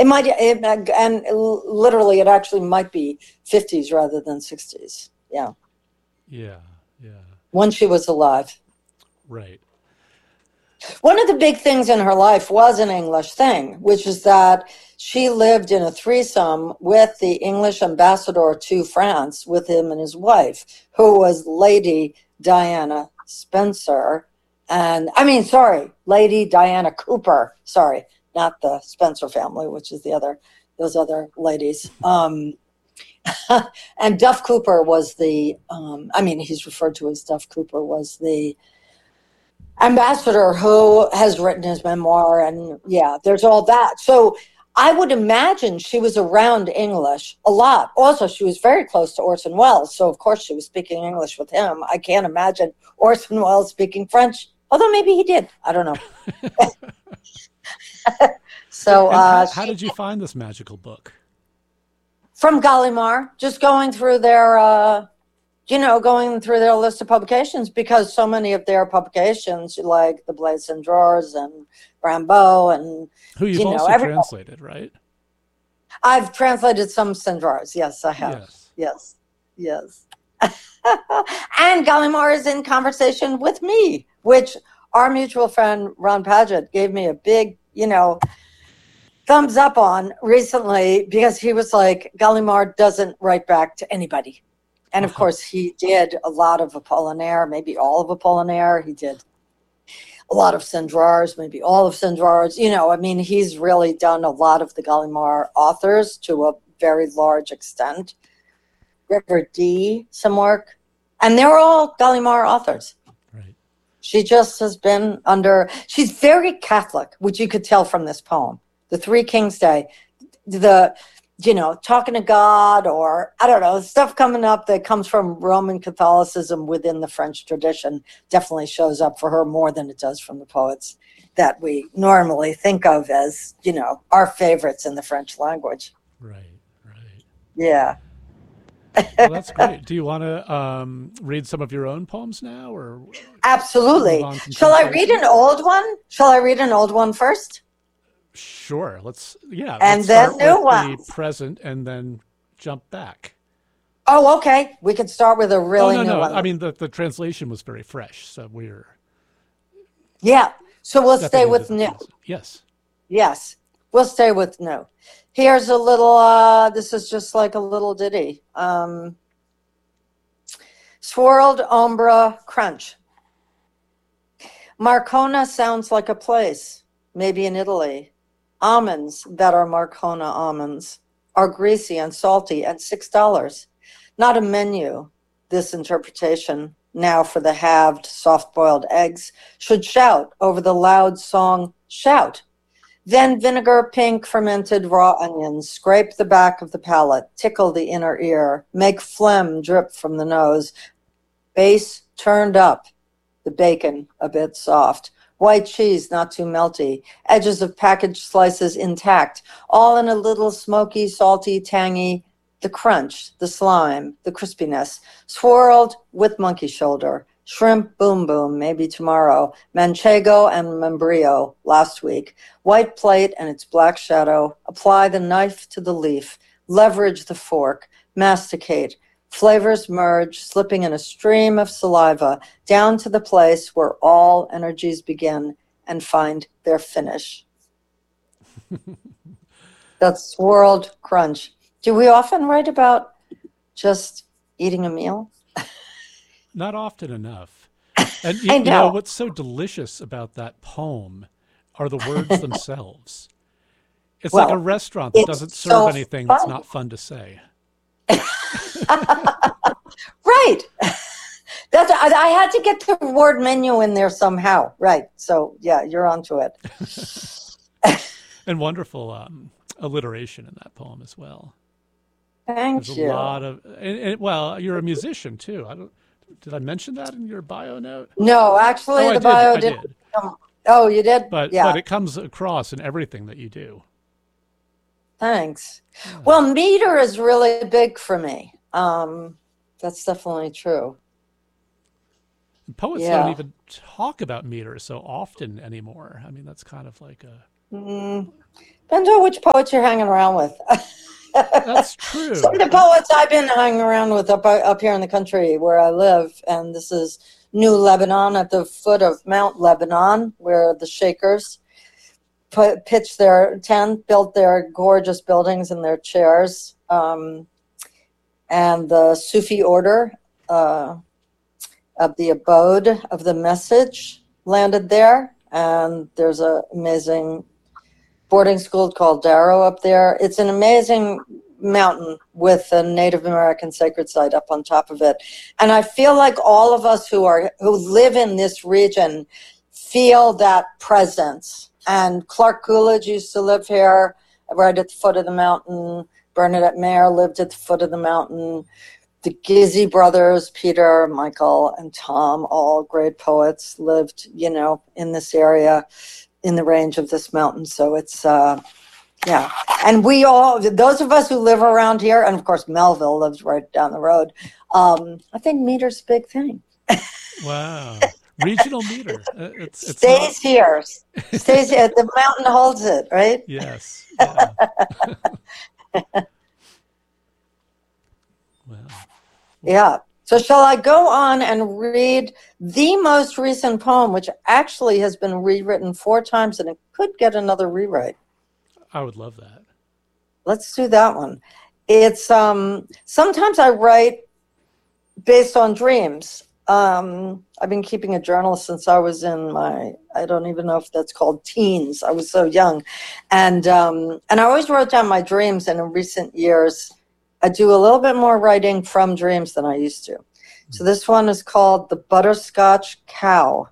It might, and literally, it actually might be 50s rather than 60s. Yeah. Yeah, yeah, When she was alive. right. One of the big things in her life was an English thing, which is that she lived in a threesome with the English ambassador to France, with him and his wife, who was Lady Diana Spencer. And I mean, sorry, Lady Diana Cooper. Sorry, not the Spencer family, which is those other ladies. And Duff Cooper was he's referred to as Duff Cooper, was the ambassador who has written his memoir, and yeah, there's all that. So I would imagine she was around English a lot. Also, she was very close to Orson Welles, so of course she was speaking English with him. I can't imagine Orson Welles speaking French, although maybe he did. I don't know. So And how did you find this magical book? from Gallimard, just going through their list of publications, because so many of their publications, like the Blades and Drawers and Rimbaud and, Who you've also everybody. translated, right? I've translated some Cendrars. Yes, I have. Yes. Yes, yes. And Gallimard is in conversation with me, which our mutual friend Ron Padgett gave me a big, thumbs up on recently, because he was like, Gallimard doesn't write back to anybody. And of course, he did a lot of Apollinaire, maybe all of Apollinaire. He did a lot of Cendrars, maybe all of Cendrars. He's really done a lot of the Gallimard authors to a very large extent. River D, some work. And they're all Gallimard authors. Right. She just has been she's very Catholic, which you could tell from this poem. The Three Kings Day, talking to God, or I don't know, stuff coming up that comes from Roman Catholicism within the French tradition definitely shows up for her more than it does from the poets that we normally think of as, our favorites in the French language. Right, right. Yeah. Well, that's great. Do you want to read some of your own poems now, or Absolutely. move on from Shall I read translation? an old one? Shall I read an old one first? Sure. Let's And then start new with the ones. present and then jump back. Oh, okay. We could start with a Oh really no, new no. one. I mean the translation was very fresh, so we're Yeah. So we'll stepping stay into with the new. present. Yes. Yes. We'll stay with new. Here's a little, this is just like a little ditty. Swirled Ombre Crunch. Marcona sounds like a place, maybe in Italy. Almonds that are Marcona almonds are greasy and salty and $6. Not a menu, this interpretation, now for the halved soft-boiled eggs, should shout over the loud song, shout. Then vinegar pink fermented raw onions, scrape the back of the palate, tickle the inner ear, make phlegm drip from the nose, base turned up, the bacon a bit soft, white cheese not too melty, edges of packaged slices intact, all in a little smoky, salty, tangy, the crunch, the slime, the crispiness, swirled with monkey shoulder, shrimp boom boom, maybe tomorrow, manchego and membrillo last week, white plate and its black shadow, apply the knife to the leaf, leverage the fork, masticate, flavors merge, slipping in a stream of saliva down to the place where all energies begin and find their finish. That's swirled crunch. Do we often write about just eating a meal? Not often enough. And I you know know. what's so delicious about that poem are the words themselves. It's like a Well, restaurant that it's doesn't serve so anything that's funny. not fun to say. Right. I had to get the word menu in there somehow. Right. So yeah, you're onto it. And wonderful alliteration in that poem as well. There's a Thank lot you. of, well, you're a musician too. Did I mention that in your bio note? No, Oh, actually, I the did. bio I didn't did. come. Oh, you did? But Yeah. it comes across in everything that you do. Thanks. Yeah. Well, meter is really big for me. That's definitely true. And poets don't Yeah. even talk about meter so often anymore. I mean, that's kind of like a Mm, Depends on which poets you're hanging around with. That's true. Some of the poets I've been hanging around with up here in the country where I live, and this is New Lebanon at the foot of Mount Lebanon, where the Shakers pitched their tent, built their gorgeous buildings and their chairs. And the Sufi order of the Abode of the Message landed there. And there's an amazing boarding school called Darrow up there. It's an amazing mountain with a Native American sacred site up on top of it. And I feel like all of us who live in this region feel that presence. And Clark Coolidge used to live here right at the foot of the mountain. Bernadette Mayer lived at the foot of the mountain. The Gizzi brothers, Peter, Michael, and Tom, all great poets, lived, in this area, in the range of this mountain. So it's, yeah. And those of us who live around here, and of course Melville lives right down the road, I think meter's a big thing. Wow. Regional meter. It's stays here. Stays here. The mountain holds it, right? Yes. Yeah. Wow. Yeah. So shall I go on and read the most recent poem, which actually has been rewritten 4 times and it could get another rewrite? I would love that. Let's do that one. It's sometimes I write based on dreams. I've been keeping a journal since I was in I don't even know if that's called teens. I was so young. And I always wrote down my dreams, and in recent years, I do a little bit more writing from dreams than I used to. So this one is called The Butterscotch Cow.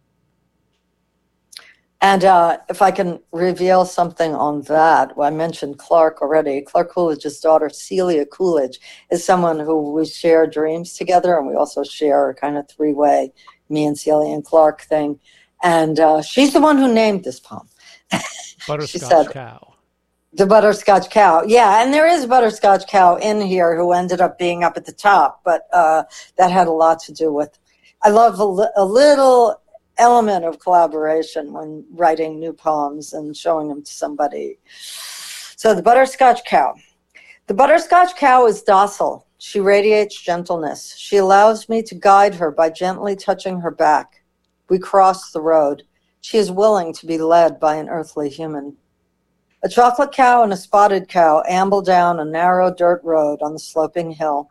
And if I can reveal something on that, well, I mentioned Clark already. Clark Coolidge's daughter, Celia Coolidge, is someone who we share dreams together, and we also share a kind of 3-way, me and Celia and Clark thing. And she's the one who named this poem. Butterscotch Cow. The Butterscotch Cow. Yeah, and there is a Butterscotch Cow in here who ended up being up at the top, but that had a lot to do with, I love a little element of collaboration when writing new poems and showing them to somebody. So the Butterscotch Cow. The butterscotch cow is docile. She radiates gentleness. She allows me to guide her by gently touching her back. We cross the road. She is willing to be led by an earthly human. A chocolate cow and a spotted cow amble down a narrow dirt road on the sloping hill.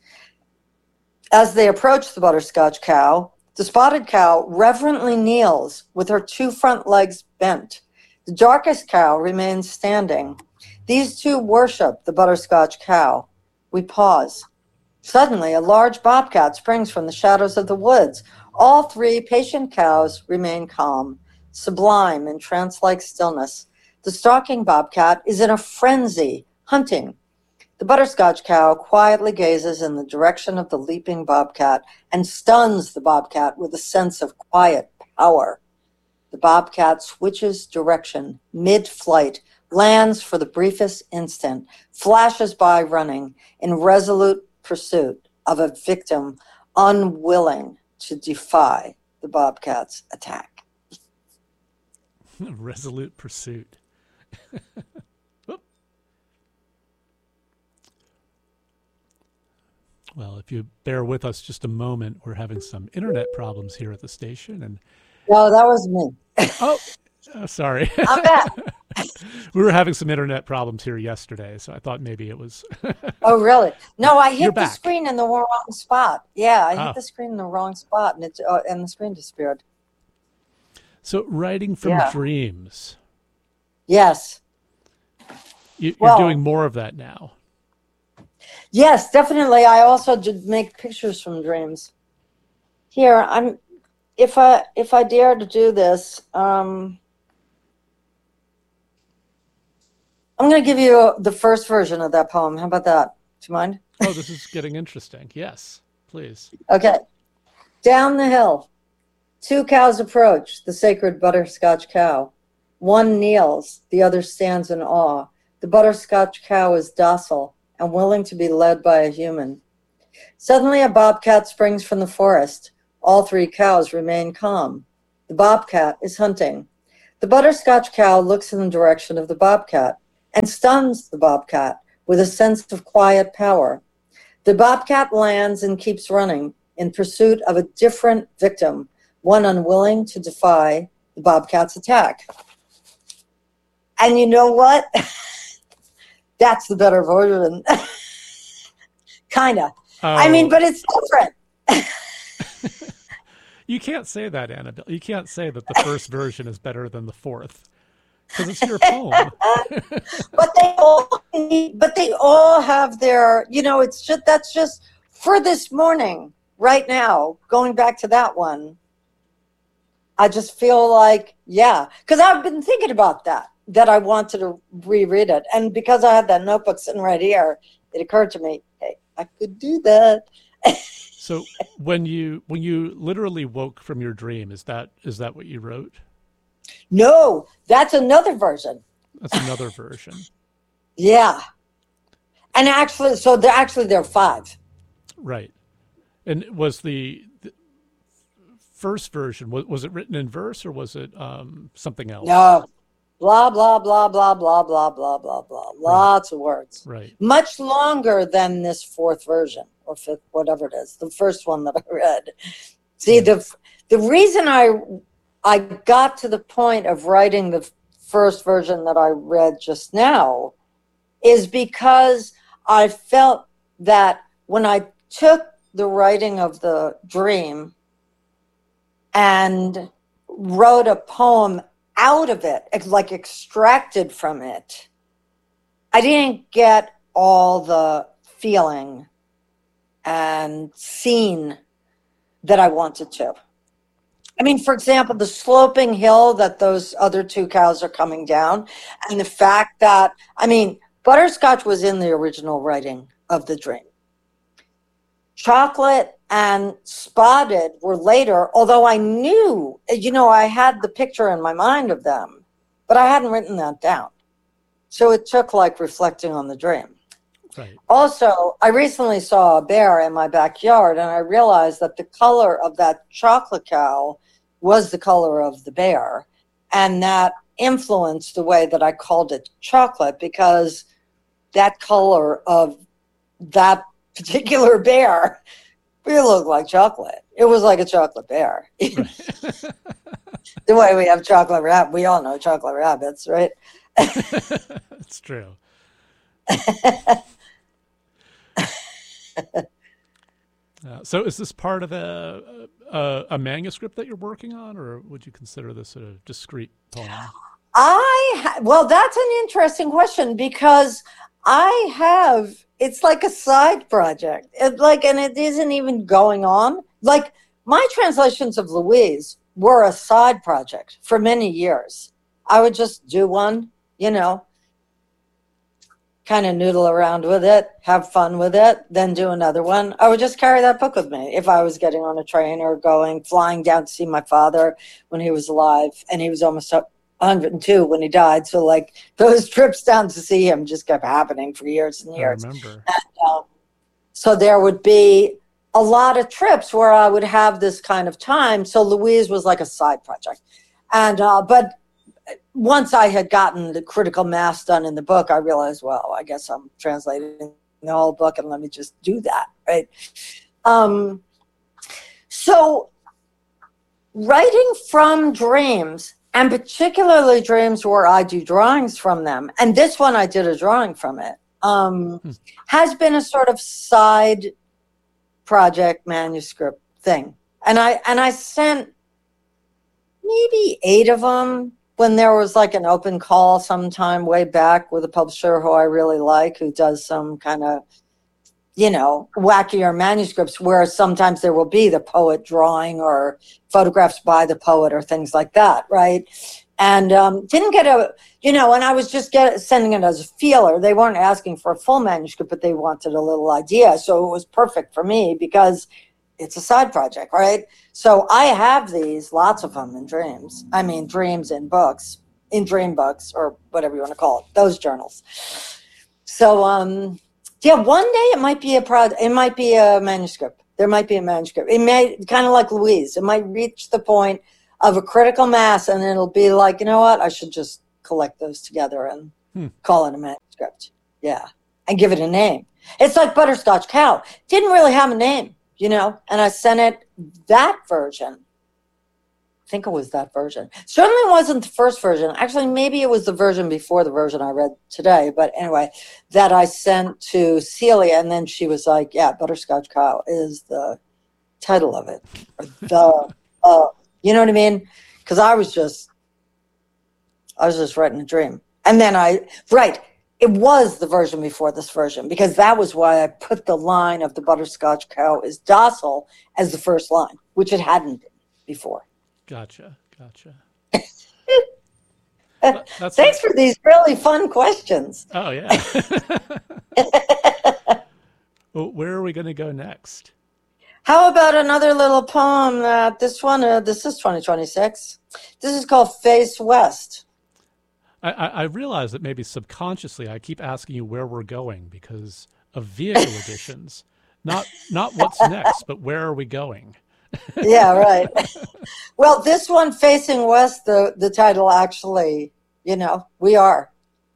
As they approach the butterscotch cow, the spotted cow reverently kneels with her 2 front legs bent. The darkest cow remains standing. These 2 worship the butterscotch cow. We pause. Suddenly, a large bobcat springs from the shadows of the woods. All 3 patient cows remain calm, sublime in trance-like stillness. The stalking bobcat is in a frenzy, hunting. The butterscotch cow quietly gazes in the direction of the leaping bobcat and stuns the bobcat with a sense of quiet power. The bobcat switches direction mid-flight, lands for the briefest instant, flashes by running in resolute pursuit of a victim unwilling to defy the bobcat's attack. Resolute pursuit. Well, if you bear with us just a moment, we're having some internet problems here at the station. And no, that was me. Sorry. I'm back. We were having some internet problems here yesterday, so I thought maybe it was. Oh, really? No, I hit the screen in the wrong spot. Yeah, I hit the screen in the wrong spot, and the screen disappeared. So, writing from dreams. Yes. You're doing more of that now. Yes, definitely. I also did make pictures from dreams. Here, if I dare to do this, I'm going to give you the first version of that poem. How about that? Do you mind? Oh, this is getting interesting. Yes, please. Okay. Down the hill, 2 cows approach the sacred butterscotch cow. One kneels, the other stands in awe. The butterscotch cow is docile and willing to be led by a human. Suddenly, a bobcat springs from the forest. All 3 cows remain calm. The bobcat is hunting. The butterscotch cow looks in the direction of the bobcat and stuns the bobcat with a sense of quiet power. The bobcat lands and keeps running in pursuit of a different victim, one unwilling to defy the bobcat's attack. And you know what? That's the better version. Kind of. Oh. I mean, but it's different. You can't say that, Annabelle. You can't say that the first version is better than the fourth, because it's your poem. but they all have their, it's just, that's just for this morning, right now, going back to that one. I just feel like, yeah, because I've been thinking about that I wanted to reread it. And because I had that notebook sitting right here, it occurred to me, hey, I could do that. So when you literally woke from your dream, is that what you wrote? No, that's another version. That's another version. Yeah. And actually, there are 5. Right. And was the first version, was it written in verse or was it something else? No. Blah, blah, blah, blah, blah, blah, blah, blah, blah. Lots of words. Right. Much longer than this 4th version or 5th, whatever it is, the first one that I read. See, the reason I got to the point of writing the first version that I read just now is because I felt that when I took the writing of the dream and wrote a poem out of it, like extracted from it, I didn't get all the feeling and scene that I wanted to. I mean, for example, the sloping hill that those other 2 cows are coming down, and the fact that, butterscotch was in the original writing of the dream. Chocolate and Spotted were later, although I knew, I had the picture in my mind of them, but I hadn't written that down. So it took like reflecting on the dream. Right. Also, I recently saw a bear in my backyard, and I realized that the color of that chocolate cow was the color of the bear. And that influenced the way that I called it chocolate, because that color of that particular bear, it looked like chocolate. It was like a chocolate bear. Right. The way we have chocolate rabbit, we all know chocolate rabbits, right? That's true. So is this part of a manuscript that you're working on, or would you consider this a discrete poem? Well, that's an interesting question, because it's like a side project. And it isn't even going on. Like, my translations of Louise were a side project for many years. I would just do one, kind of noodle around with it, have fun with it, then do another one. I would just carry that book with me if I was getting on a train or flying down to see my father when he was alive, and he was almost 102 when he died. So those trips down to see him just kept happening for years and years. I remember. And, so there would be a lot of trips where I would have this kind of time. So Louise was like a side project. And, but once I had gotten the critical mass done in the book, I realized, well, I guess I'm translating the whole book, and let me just do that, right? So writing from dreams, and particularly dreams where I do drawings from them, and this one I did a drawing from it, has been a sort of side project manuscript thing. And I sent maybe 8 of them when there was like an open call sometime way back with a publisher who I really like, who does some kind of, wackier manuscripts where sometimes there will be the poet drawing or photographs by the poet or things like that, right? And didn't get and I was just sending it as a feeler. They weren't asking for a full manuscript, but they wanted a little idea. So it was perfect for me because it's a side project, right? So I have lots of them in dreams. I mean, dreams in books, in dream books, or whatever you want to call it, those journals. So, one day it might be it might be a manuscript. There might be a manuscript. It may, kind of like Louise, it might reach the point of a critical mass, and it'll be like, you know what? I should just collect those together and call it a manuscript. Yeah. And give it a name. It's like Butterscotch Cow. Didn't really have a name, and I sent it that version. I think it was that version. Certainly wasn't the first version. Actually, maybe it was the version before the version I read today. But anyway, that I sent to Celia, and then she was like, yeah, Butterscotch Cow is the title of it. You know what I mean? Because I was just writing a dream. And then it was the version before this version, because that was why I put the line of the Butterscotch Cow is docile as the first line, which it hadn't been before. Gotcha. Thanks for these really fun questions. Oh, yeah. Well, where are we going to go next? How about another little poem? This is 2026. This is called Face West. I realize that maybe subconsciously I keep asking you where we're going because of vehicle editions. Not what's next, but where are we going? Yeah, right. Well, this one, Facing West, the title actually, we're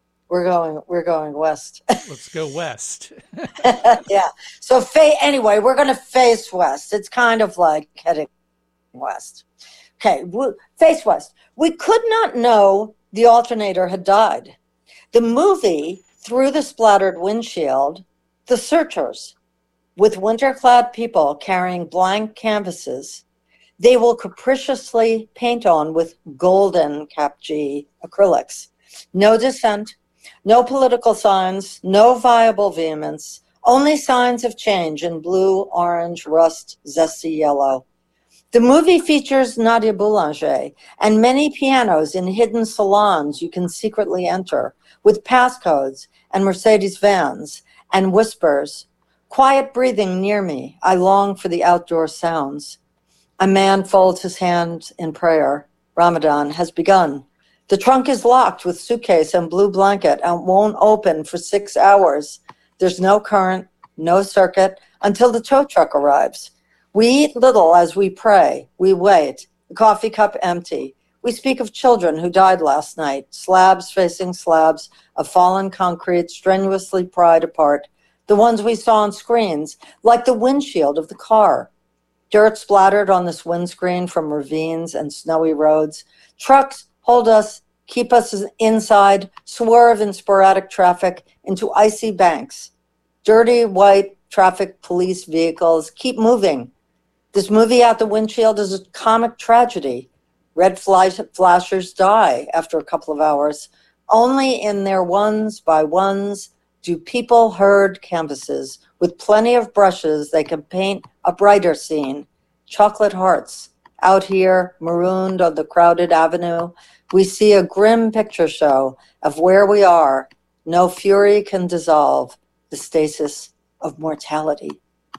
going west. Let's go west. Yeah. So anyway, we're going to face west. It's kind of like heading west. Okay, face west. We could not know the alternator had died. The movie, through the splattered windshield, The Searchers, with winter-clad people carrying blank canvases, they will capriciously paint on with golden Cap G acrylics. No dissent, no political signs, no viable vehemence, only signs of change in blue, orange, rust, zesty yellow. The movie features Nadia Boulanger and many pianos in hidden salons you can secretly enter, with passcodes and Mercedes vans and whispers. Quiet breathing near me, I long for the outdoor sounds. A man folds his hands in prayer. Ramadan has begun. The trunk is locked with suitcase and blue blanket and won't open for 6 hours. There's no current, no circuit, until the tow truck arrives. We eat little as we pray. We wait, the coffee cup empty. We speak of children who died last night, slabs facing slabs of fallen concrete strenuously pried apart, the ones we saw on screens, like the windshield of the car. Dirt splattered on this windscreen from ravines and snowy roads. Trucks hold us, keep us inside, swerve in sporadic traffic into icy banks. Dirty white traffic police vehicles keep moving. This movie out the windshield is a comic tragedy. Red flashers die after a couple of hours. Only in their ones by ones do people herd canvases. With plenty of brushes, they can paint a brighter scene. Chocolate hearts. Out here, marooned on the crowded avenue, we see a grim picture show of where we are. No fury can dissolve the stasis of mortality.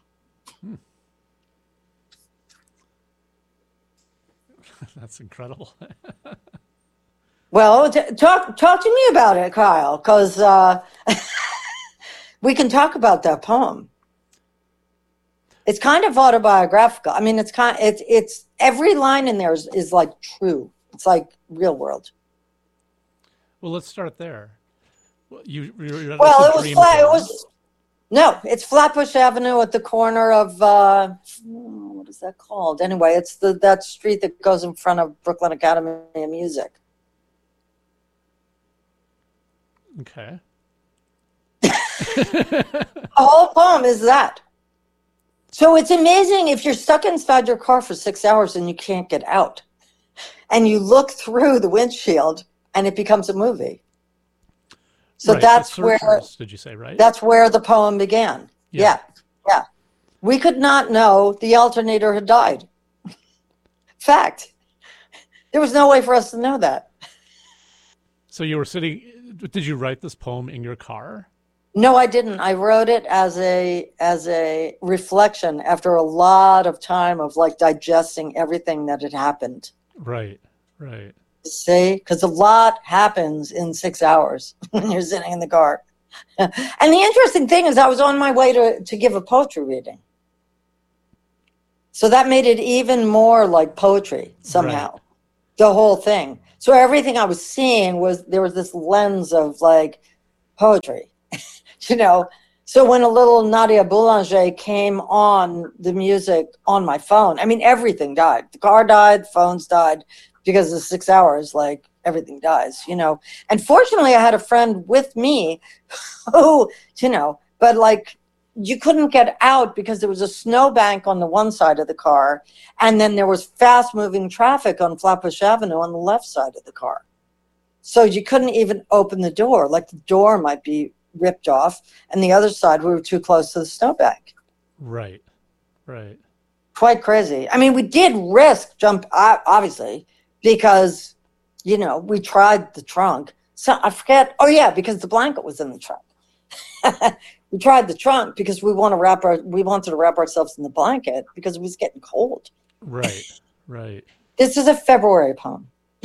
That's incredible. Well, talk to me about it, Kyle, because we can talk about that poem. It's kind of autobiographical. I mean, it's every line in there is like true. It's like real world. Well, let's start there. It's Flatbush Avenue at the corner of what is that called? Anyway, it's that street that goes in front of Brooklyn Academy of Music. Okay. The whole poem is that. So it's amazing if you're stuck inside your car for 6 hours and you can't get out, and you look through the windshield and it becomes a movie. So right. that's where, did you say, right? That's where the poem began. Yeah. We could not know the alternator had died. Fact. There was no way for us to know that. So you were sitting, did you write this poem in your car? No, I didn't. I wrote it as a reflection after a lot of time of like digesting everything that had happened. Right. See, because a lot happens in 6 hours when you're sitting in the car. And the interesting thing is I was on my way to give a poetry reading. So that made it even more like poetry somehow. the whole thing. So everything I was seeing there was this lens of like poetry, you know. So when a little Nadia Boulanger came on the music on my phone, I mean, everything died. The car died, phones died, because of 6 hours, like everything dies, you know. And fortunately, I had a friend with me who, you know, but like you couldn't get out because there was a snowbank on the one side of the car, and then there was fast moving traffic on Flatbush Avenue on the left side of the car. So you couldn't even open the door. Like the door might be ripped off, and the other side we were too close to the snowbank. Right. Quite crazy. I mean, we did risk jump, obviously, because, you know, we tried the trunk. So I forget. Oh yeah, because the blanket was in the trunk. We tried the trunk because we wanted to wrap ourselves in the blanket because it was getting cold. Right. This is a February poem.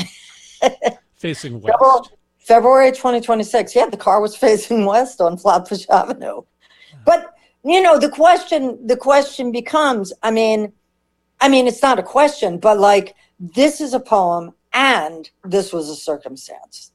Facing west. February 2026. Yeah, the car was facing west on Flatbush Avenue. But, you know, the question becomes, I mean, it's not a question, but like, this is a poem and this was a circumstance.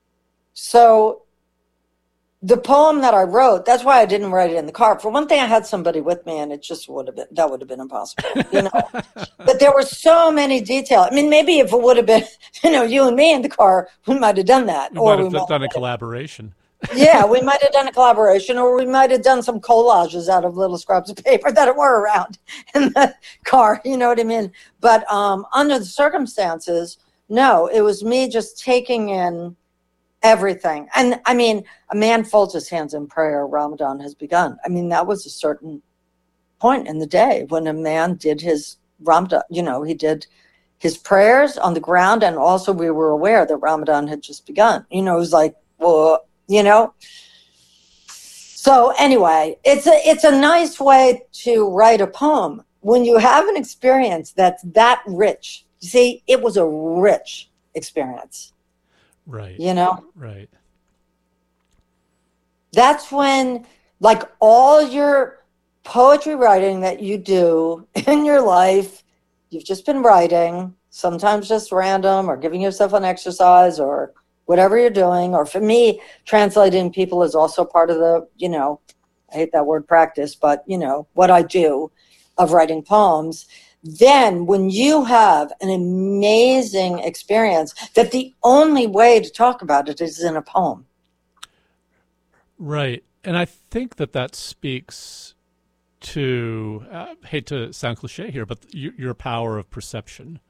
So the poem that I wrote, that's why I didn't write it in the car. For one thing, I had somebody with me, and it just would have been impossible, you know. But there were so many details. I mean, maybe if it would have been, you know, you and me in the car, we might have done that. We might have done a collaboration. Yeah, we might have done a collaboration, or we might have done some collages out of little scraps of paper that were around in the car. You know what I mean? But under the circumstances, no, it was me just taking in everything. And I mean, a man folds his hands in prayer, Ramadan has begun. I mean, that was a certain point in the day when a man did his Ramadan, you know, he did his prayers on the ground, and also we were aware that Ramadan had just begun. You know, it was like, well, you know. So anyway, it's a nice way to write a poem when you have an experience that's that rich. You see, it was a rich experience. Right. You know? Right. That's when, like, all your poetry writing that you do in your life, you've just been writing, sometimes just random or giving yourself an exercise or whatever you're doing. Or for me, translating people is also part of the, you know, I hate that word practice, but, you know, what I do of writing poems. Then when you have an amazing experience, that the only way to talk about it is in a poem. Right. And I think that speaks to, hate to sound cliche here, but your power of perception.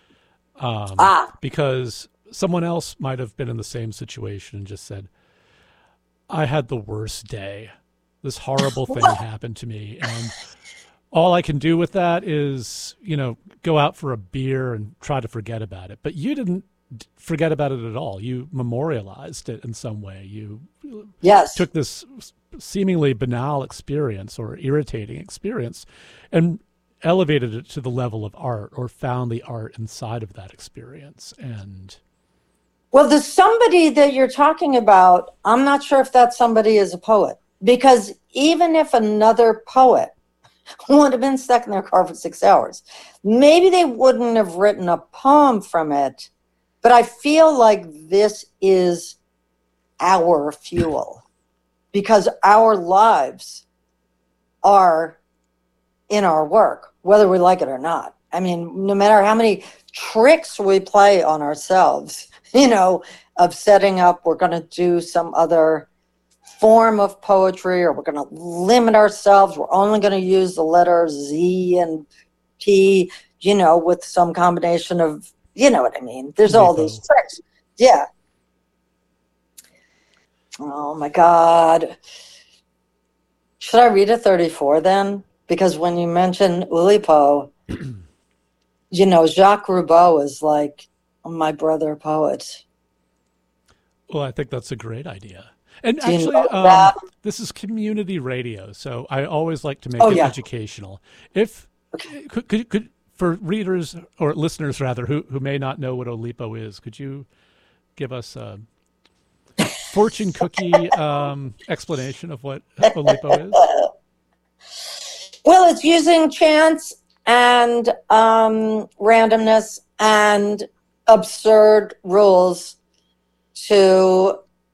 Because someone else might have been in the same situation and just said, I had the worst day. This horrible thing happened to me. And all I can do with that is, you know, go out for a beer and try to forget about it. But you didn't forget about it at all. You memorialized it in some way. You took this seemingly banal experience or irritating experience and elevated it to the level of art, or found the art inside of that experience. And well, the somebody that you're talking about, I'm not sure if that somebody is a poet, because even if another poet would have been stuck in their car for 6 hours, maybe they wouldn't have written a poem from it. But I feel like this is our fuel, because our lives are in our work, whether we like it or not. I mean, no matter how many tricks we play on ourselves, you know, of setting up, we're going to do some other form of poetry, or we're going to limit ourselves. We're only going to use the letters Z and P, you know, with some combination of, you know what I mean? There's all these tricks. Yeah. Oh my God. Should I read a 34 then? Because when you mention Oulipo, you know, Jacques Roubaud is like my brother poet. Well, I think that's a great idea. And actually, this is community radio, so I always like to make it educational. If could for readers or listeners rather who may not know what Oulipo is, could you give us a fortune cookie explanation of what Oulipo is? Well, it's using chance and randomness and absurd rules to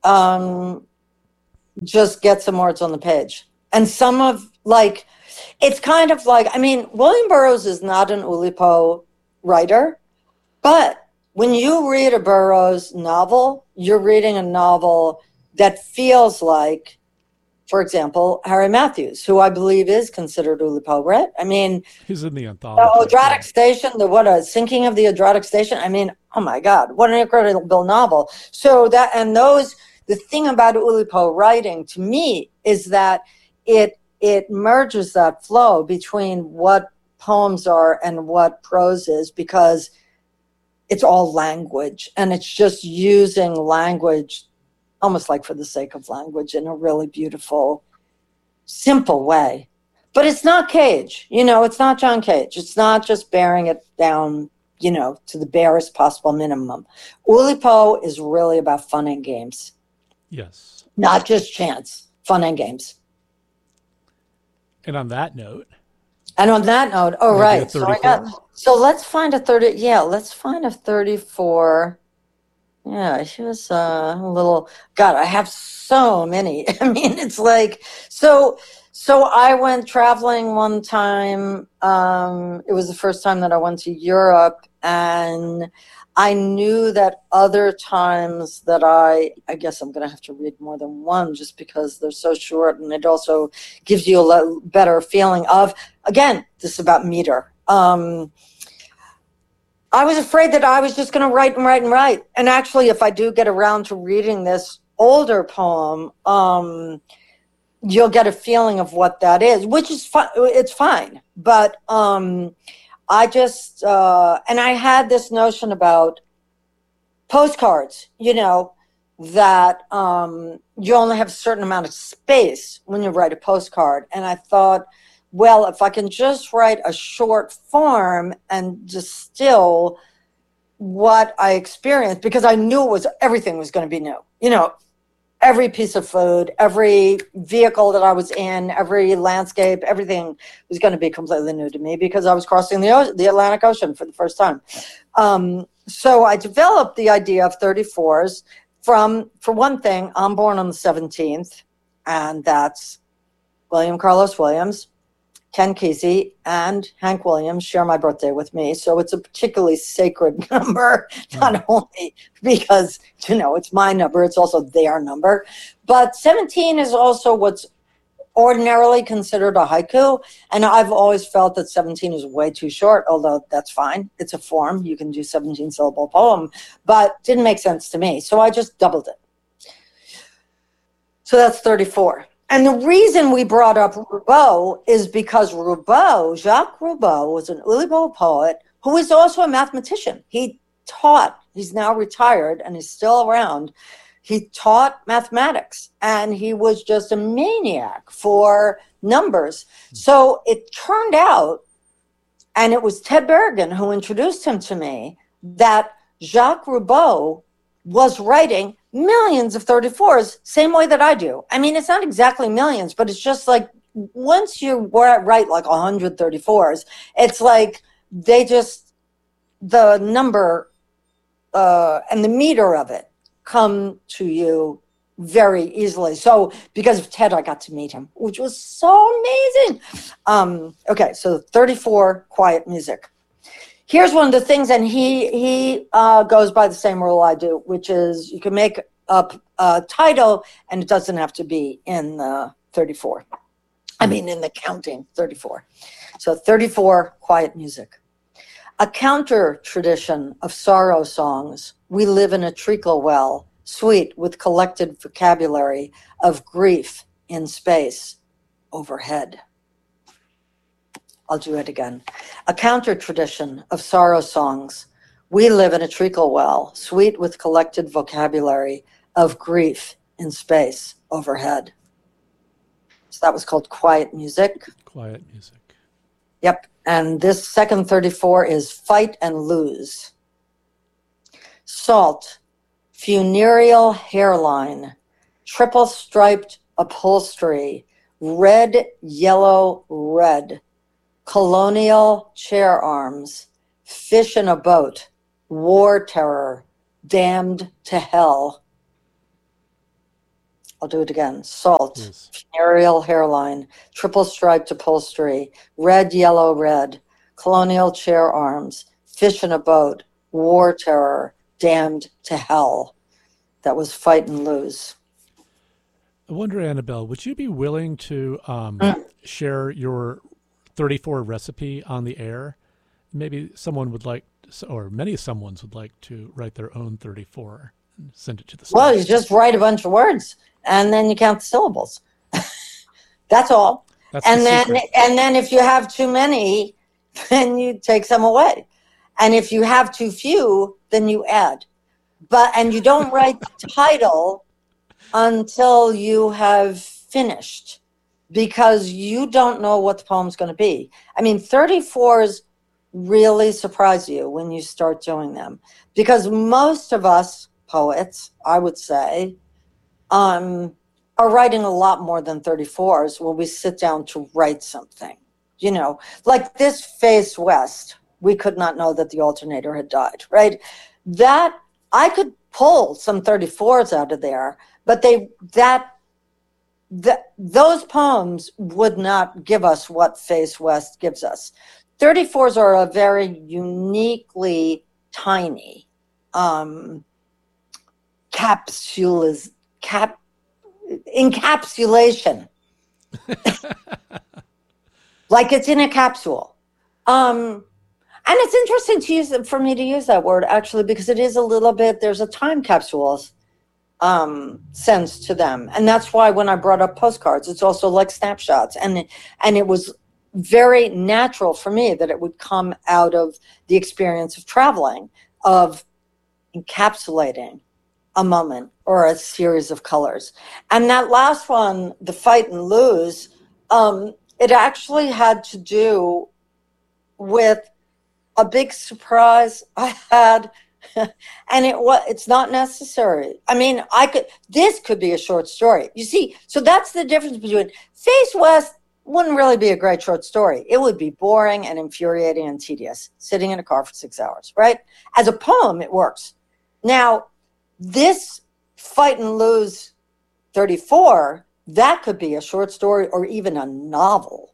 just get some words on the page. And some of, like, it's kind of like, I mean, William Burroughs is not an Oulipo writer, but when you read a Burroughs novel, you're reading a novel that feels like, for example, Harry Matthews, who I believe is considered Oulipo, right? I mean, he's in the anthology. The Adriatic Station, a Sinking of the Adriatic Station. I mean, oh my God, what an incredible novel. So that, and those, the thing about Oulipo writing to me is that it merges that flow between what poems are and what prose is, because it's all language, and it's just using language almost like for the sake of language in a really beautiful, simple way. But it's not Cage, it's not John Cage. It's not just bearing it down, to the barest possible minimum. Oulipo is really about fun and games. Yes. Not just chance, fun and games. And on that note. Oh, right. So let's find a 30. Yeah, let's find a 34. Yeah, she was a little, God, I have so many. I mean, it's like, so I went traveling one time. It was the first time that I went to Europe, and I knew that other times that I guess I'm going to have to read more than one just because they're so short, and it also gives you a better feeling of, again, this is about meter. I was afraid that I was just going to write and write and write. And actually, if I do get around to reading this older poem, you'll get a feeling of what that is, which is fine. It's fine. But I just, and I had this notion about postcards, that you only have a certain amount of space when you write a postcard. And I thought, well, if I can just write a short form and distill what I experienced, because I knew everything was going to be new. Every piece of food, every vehicle that I was in, every landscape, everything was going to be completely new to me because I was crossing the Atlantic Ocean for the first time. So I developed the idea of 34s for one thing, I'm born on the 17th, and that's William Carlos Williams, Ken Kesey, and Hank Williams share my birthday with me. So it's a particularly sacred number, not only because, it's my number, it's also their number. But 17 is also what's ordinarily considered a haiku. And I've always felt that 17 is way too short, although that's fine. It's a form. You can do 17-syllable poem, but didn't make sense to me. So I just doubled it. So that's 34. And the reason we brought up Roubaud is because Jacques Roubaud, was an Oulipo poet who is also a mathematician. He taught, he's now retired and he's still around. He taught mathematics, and he was just a maniac for numbers. So it turned out, and it was Ted Berrigan who introduced him to me, that Jacques Roubaud was writing millions of 34s, same way that I do. I mean, it's not exactly millions, but it's just like once you write like 134s, it's like the number and the meter of it come to you very easily. So because of Ted, I got to meet him, which was so amazing. Okay, so 34, quiet music. Here's one of the things, and he goes by the same rule I do, which is you can make up a title, and it doesn't have to be in the 34. I mean, in the counting 34. So 34, quiet music. A counter tradition of sorrow songs, we live in a treacle well, sweet with collected vocabulary of grief in space overhead. I'll do it again. A counter tradition of sorrow songs. We live in a treacle well, sweet with collected vocabulary of grief in space overhead. So that was called Quiet Music. Quiet Music. Yep. And this second 34 is Fight and Lose. Salt, funereal hairline, triple striped upholstery, red, yellow, red. Colonial chair arms, fish in a boat, war terror, damned to hell. I'll do it again. Salt, Yes. funereal hairline, triple striped upholstery, red, yellow, red, colonial chair arms, fish in a boat, war terror, damned to hell. That was Fight and Lose. I wonder, Annabelle, would you be willing to share your 34 recipe on the air? Maybe someone would like, or many someones would like to write their own 34 and send it to the Well, station. you just write a bunch of words and then you count the syllables. That's all. That's And the then secret. and then if you have too many, then you take some away. And if you have too few, then you add. And you don't write the title until you have finished, because you don't know what the poem's going to be. I mean, 34s really surprise you when you start doing them, because most of us poets, I would say, are writing a lot more than 34s when we sit down to write something. You know, like this Face West, we could not know that the alternator had died, right? That I could pull some 34s out of there, but those poems would not give us what Face West gives us. 34s are a very uniquely tiny encapsulation. Like it's in a capsule. And it's interesting for me to use that word, actually, because it is a little bit, there's a time capsule sense to them. And that's why when I brought up postcards, it's also like snapshots. And it was very natural for me that it would come out of the experience of traveling, of encapsulating a moment or a series of colors. And that last one, the Fight and Lose, it actually had to do with a big surprise I had. And it's not necessary. I mean, this could be a short story. You see, so that's the difference between Face West wouldn't really be a great short story. It would be boring and infuriating and tedious, sitting in a car for 6 hours, right? As a poem, it works. Now, this Fight and Lose 34, that could be a short story or even a novel.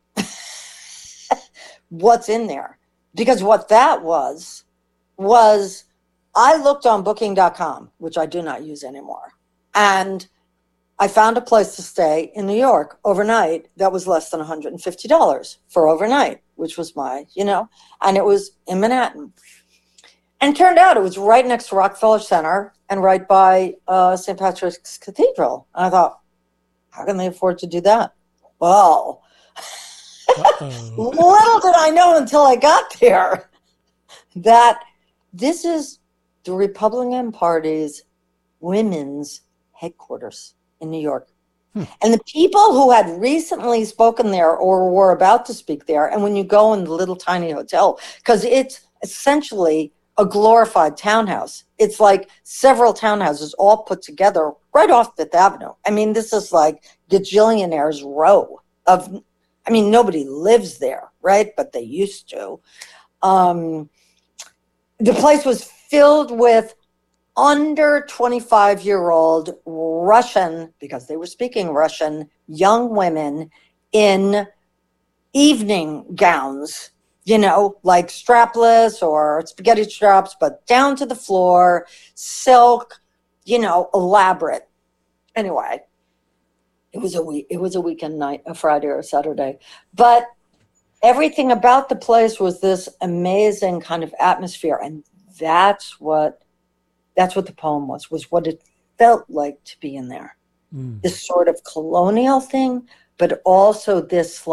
What's in there? Because what that was I looked on booking.com, which I do not use anymore. And I found a place to stay in New York overnight that was less than $150 for overnight, which was and it was in Manhattan. And it turned out it was right next to Rockefeller Center and right by St. Patrick's Cathedral. And I thought, how can they afford to do that? Well, little did I know until I got there that this is the Republican Party's women's headquarters in New York. And the people who had recently spoken there or were about to speak there, and when you go in the little tiny hotel, because it's essentially a glorified townhouse. It's like several townhouses all put together right off Fifth Avenue. I mean, this is like gajillionaire's row of, nobody lives there, right? But they used to. The place was filled with under 25-year-old Russian, because they were speaking Russian, young women in evening gowns, like strapless or spaghetti straps, but down to the floor, silk, elaborate. Anyway, it was a weekend night, a Friday or a Saturday. But everything about the place was this amazing kind of atmosphere. And that's what the poem was what it felt like to be in there. This sort of colonial thing, but also this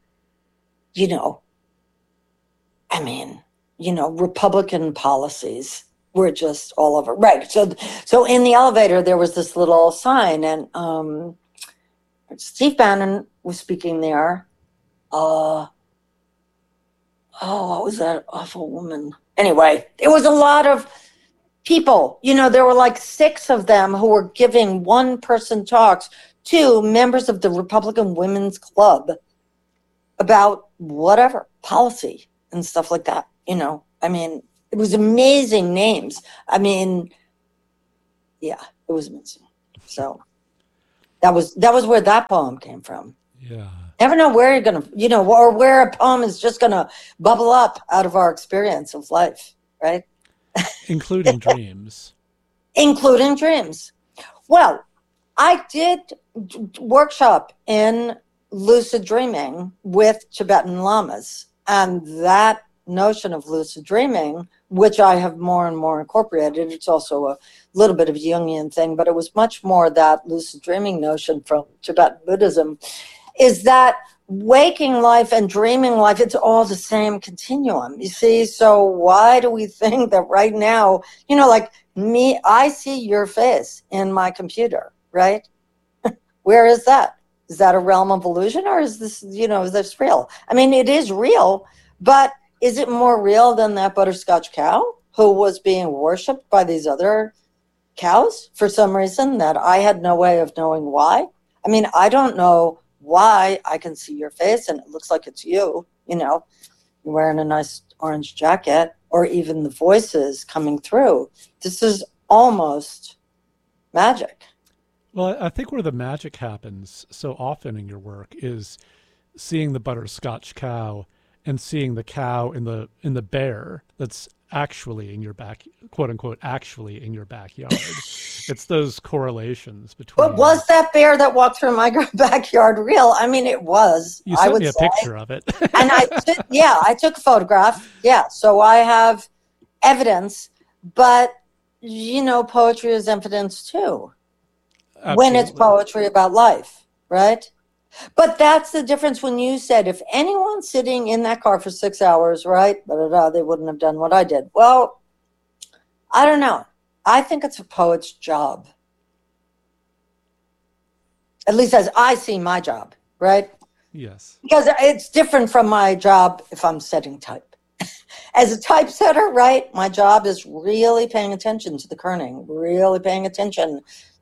Republican policies were just all over. Right. So in the elevator, there was this little sign, and Steve Bannon was speaking there. What was that awful woman? Anyway, it was a lot of people. There were like 6 of them who were giving one-person talks to members of the Republican Women's Club about whatever policy and stuff like that. It was amazing names. I mean, yeah, it was amazing. So that was where that poem came from. Yeah. Never know where you're gonna, or where a poem is just gonna bubble up out of our experience of life, right? Including dreams. Including dreams. Well, I did workshop in lucid dreaming with Tibetan lamas, and that notion of lucid dreaming, which I have more and more incorporated, it's also a little bit of a Jungian thing, but it was much more that lucid dreaming notion from Tibetan Buddhism, is that waking life and dreaming life, it's all the same continuum, you see? So why do we think that right now, like me, I see your face in my computer, right? Where is that? Is that a realm of illusion, or is this, is this real? I mean, it is real, but is it more real than that butterscotch cow who was being worshipped by these other cows for some reason that I had no way of knowing why? I mean, I don't know why I can see your face and it looks like it's you, you're wearing a nice orange jacket, or even the voices coming through. This is almost magic. Well, I think where the magic happens so often in your work is seeing the butterscotch cow and seeing the cow in the bear that's actually in your quote unquote, actually in your backyard. It's those correlations between. But was that bear that walked through my backyard real? I mean, it was. You sent me a picture of it. And I took a photograph. Yeah. So I have evidence, but poetry is evidence too. Absolutely. When it's poetry about life, right? But that's the difference when you said, if anyone's sitting in that car for 6 hours, right, they wouldn't have done what I did. Well, I don't know. I think it's a poet's job. At least as I see my job, right? Yes. Because it's different from my job if I'm setting type. As a typesetter, right, my job is really paying attention to the kerning, really paying attention,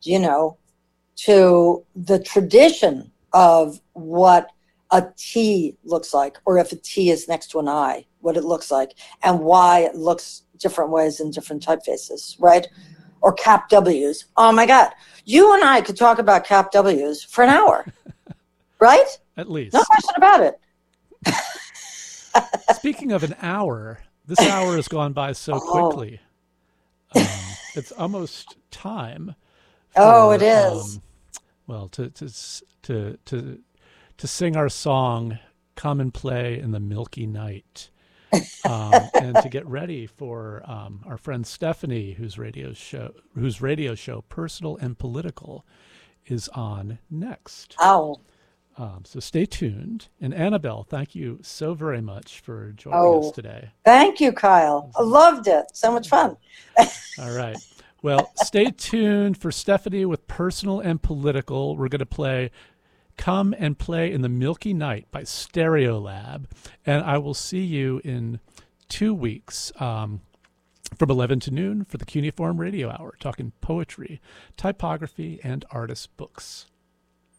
to the tradition of what a T looks like, or if a T is next to an I, what it looks like, and why it looks different ways in different typefaces, right? Or cap W's. Oh my God. You and I could talk about cap W's for an hour, right? At least. No question about it. Speaking of an hour, this hour has gone by so quickly. It's almost time. It is. To sing our song, "Come and Play in the Milky Night," and to get ready for our friend Stephanie, whose radio show "Personal and Political" is on next. Oh. So stay tuned. And Annabelle, thank you so very much for joining us today. Thank you, Kyle. I loved it. So much fun. All right. Well, stay tuned for Stephanie with Personal and Political. We're going to play Come and Play in the Milky Night by Stereolab. And I will see you in 2 weeks from 11 to noon for the Cuneiform Radio Hour, talking poetry, typography, and artist books.